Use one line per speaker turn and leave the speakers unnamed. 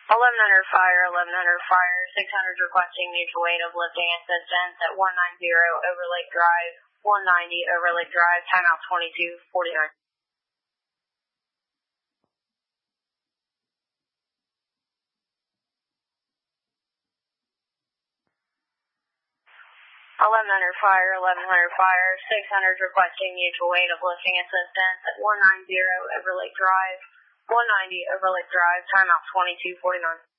1100 fire, 1100 fire, 600 requesting mutual aid of lifting assistance at 190 Overlake Drive, 190 Overlake Drive, timeout 2249. 1100 fire, 1100 fire, 600 requesting mutual aid of lifting assistance at 190 Overlake Drive, 190 Overlake Drive, timeout 2249.